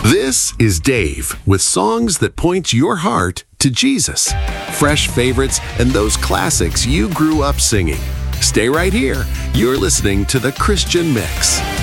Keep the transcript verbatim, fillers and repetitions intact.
This is Dave with songs that point your heart to Jesus. Fresh favorites and those classics you grew up singing. Stay right here. You're listening to The Christian Mix.